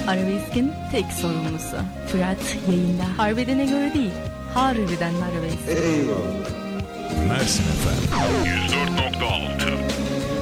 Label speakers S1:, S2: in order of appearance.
S1: Arabesk'in tek sorumlusu. Fırat yayında. Harbidene göre değil, harbiden arabesk.
S2: Eyvallah.
S3: Mersin FM
S4: 104.6